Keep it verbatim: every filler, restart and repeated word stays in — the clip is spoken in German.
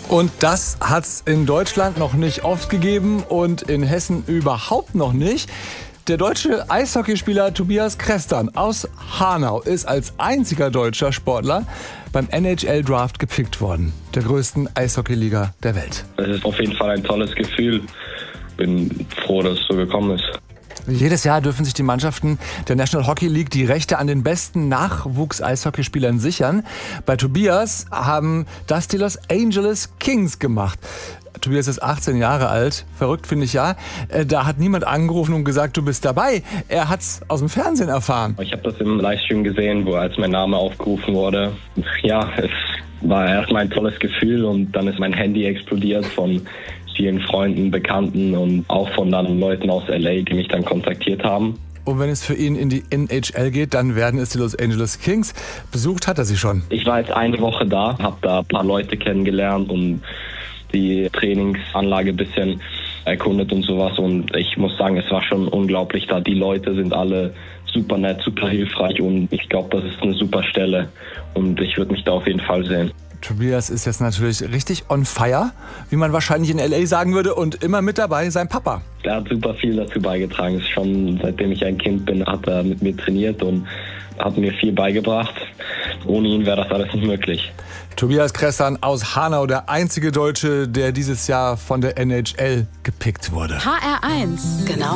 Und das hat es in Deutschland noch nicht oft gegeben und in Hessen überhaupt noch nicht. Der deutsche Eishockeyspieler Tobias Krestan aus Hanau ist als einziger deutscher Sportler beim N H L-Draft gepickt worden, der größten Eishockeyliga der Welt. Es ist auf jeden Fall ein tolles Gefühl. Bin froh, dass es so gekommen ist. Jedes Jahr dürfen sich die Mannschaften der National Hockey League die Rechte an den besten Nachwuchs-Eishockeyspielern sichern. Bei Tobias haben das die Los Angeles Kings gemacht. Tobias ist achtzehn Jahre alt. Verrückt, finde ich ja. Da hat niemand angerufen und gesagt, du bist dabei. Er hat es aus dem Fernsehen erfahren. Ich habe das im Livestream gesehen, wo als mein Name aufgerufen wurde. Ja, es war erstmal ein tolles Gefühl und dann ist mein Handy explodiert von vielen Freunden, Bekannten und auch von dann Leuten aus L A, die mich dann kontaktiert haben. Und wenn es für ihn in die N H L geht, dann werden es die Los Angeles Kings. Besucht hat er sie schon. Ich war jetzt eine Woche da, habe da ein paar Leute kennengelernt und die Trainingsanlage ein bisschen erkundet und sowas. Und ich muss sagen, es war schon unglaublich da. Die Leute sind alle super nett, super hilfreich und ich glaube, das ist eine super Stelle und ich würde mich da auf jeden Fall sehen. Tobias ist jetzt natürlich richtig on fire, wie man wahrscheinlich in L A sagen würde, und immer mit dabei sein Papa. Er hat super viel dazu beigetragen. Schon seitdem ich ein Kind bin, hat er mit mir trainiert und hat mir viel beigebracht. Ohne ihn wäre das alles nicht möglich. Tobias Krestan aus Hanau, der einzige Deutsche, der dieses Jahr von der N H L gepickt wurde. H R eins. Genau